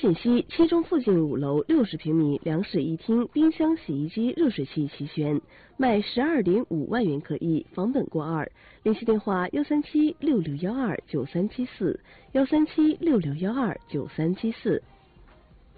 信息：七中附近5楼60平米两室一厅，冰箱、洗衣机、热水器齐全，卖12.5万元可以，房本过2。联系电话：13766129374，13766129374。